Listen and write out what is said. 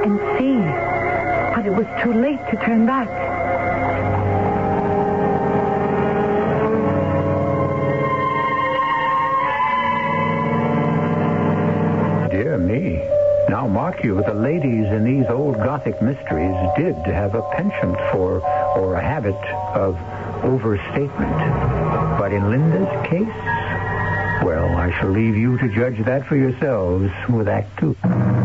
and see. But it was too late to turn back. Dear me. Now, mark you, the ladies in these old Gothic mysteries did have a penchant for, or a habit of, overstatement. But in Linda's case, well, I shall leave you to judge that for yourselves with Act 2.